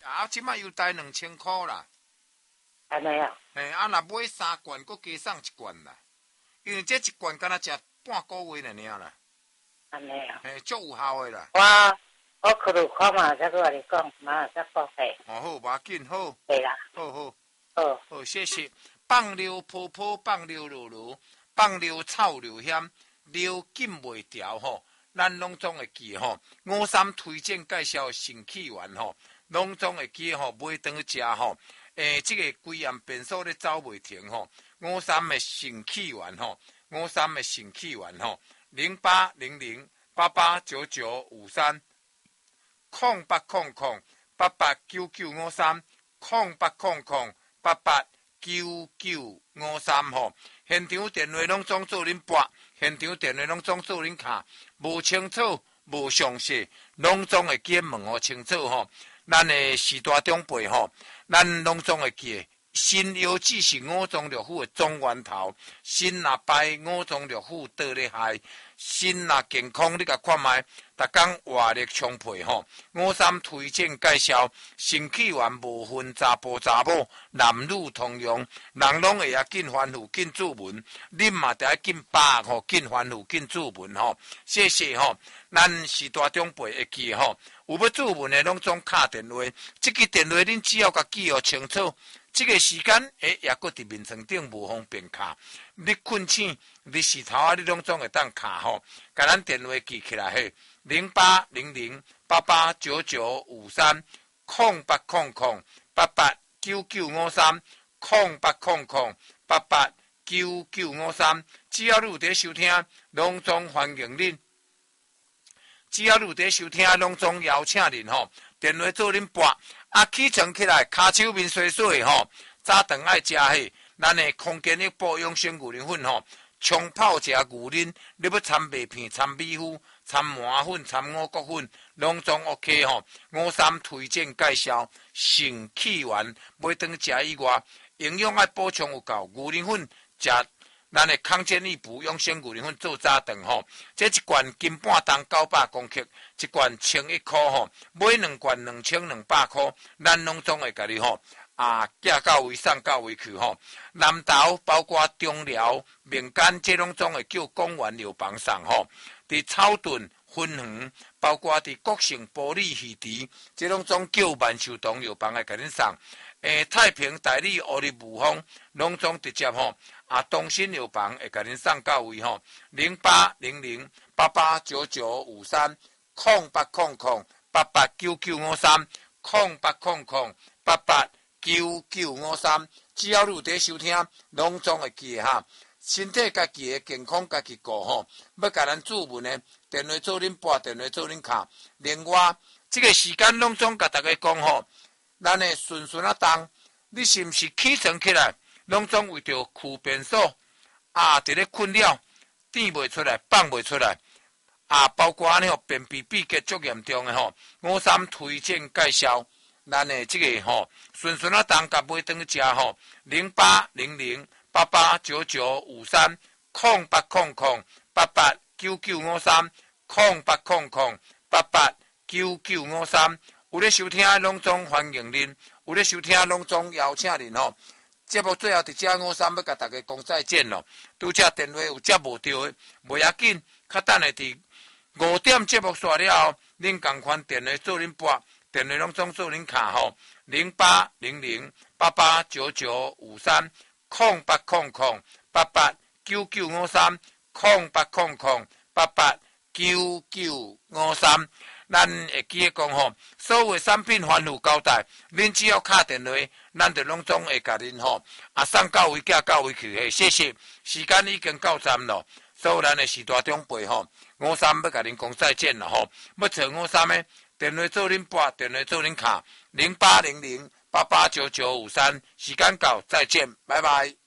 啊，即摆优待2000块啦。 安尼啊？ 啊，若买3罐，佮加送1罐啦。因为这1罐敢若食半个月尔啦。 安尼啊？ 足有效的啦。 我考虑看嘛，再跟你讲，嘛再讲嘿。 好，无要紧，好。 对啦。 好，谢谢。放溜泡泡，放溜噜噜，放溜臭溜险，溜紧袂调吼。咱拢总会记吼。53推荐介绍神气丸吼，拢总会记吼，买当食吼。这个规暗变数咧走袂停吼。53的神气丸吼，53的神气丸吼，0800889953。0800889953，0800889953吼。现场电话拢总做恁拨，现场电话拢总做恁卡，无清楚无详细，拢总会记问候清楚吼。咱的时大长辈吼，咱拢总会记。新腰子是五脏六腑的总源头，心若歹，五脏六腑倒咧害。心若健康，你甲看卖，逐工活力充沛吼。53推荐介绍，神气丸无分查甫查某，男女通用，人拢会紧反复紧注文，恁嘛得紧把握吼，紧反复紧注文吼。谢谢吼，咱时大长辈会记吼，有要注文的拢总敲电话，即个电话恁只要甲记号清楚。这个时间，也搁伫面床顶无方便卡。你困醒，你时头啊，你拢总会当卡吼。甲咱电话记起来嘿，0800889953，0800889953，只要你有在收听，拢总欢迎恁。只要你有在收听，拢总邀请恁吼。电话做恁拨。起床起来，骹手面洗洗吼，早顿爱食迄，咱的空间的保养鲜牛奶粉吼，冲泡食牛奶，你要掺麦片、掺米糊、掺麻粉、掺五谷粉，拢总 OK 吼。53推荐介绍，神气丸，买当食以外，营养爱补充有够，牛奶粉食。咱的康健益补养鲜牛奶粉做早顿吼，这一罐斤半重900公克，一罐1100块吼，买2罐2200块，咱拢总会甲你吼寄到位送到位去吼。南投包括中寮、民间，这拢总会叫公园药房送吼。伫草屯、分园，包括伫国盛玻璃鱼池，这拢总叫万寿堂药房来甲恁送。太平大理乌日无方，拢总直接吼东新药房会甲恁送到位吼，0800889953，0800889953，只要你有在收听，拢总会记哈。身体家己的健康家己顾吼，要甲咱注文的电话做恁拨，电话做恁卡。另外，这个时间拢总甲大家讲吼。咱的顺顺啊动，你是毋是起床起来，拢总为着驱便所伫咧困了，甜袂出来，放袂出来包括安尼便秘闭结足严重的吼，53推荐介绍，咱的这个顺顺啊动，甲买当食吼，0800889953，0800889953。有咧收听拢总欢迎恁，有咧收听拢总邀请恁吼。节目最后伫遮53要甲大家讲再见咯。拄则电话有接无到的，袂要紧，较等下伫5点节目煞了后，恁共款电话做恁拨，电话拢总做恁卡吼，0800889953，0800889953。咱会记得讲吼，所有的产品番薯交代，恁只要敲电话，咱就拢总会甲恁吼送到位寄到位去。谢谢，时间已经到站咯。所有咱的时大长辈吼，53要甲恁讲再见了吼。要找53的电话做恁拨，电话做恁卡，0800889953。时间到，再见，拜拜。